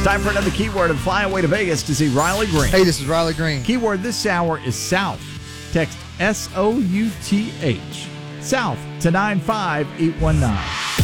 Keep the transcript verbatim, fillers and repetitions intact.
Time for another keyword and fly away to Vegas to see Riley Green. Hey, this is Riley Green. Keyword this hour is South. Text S O U T H. South to nine five eight one nine.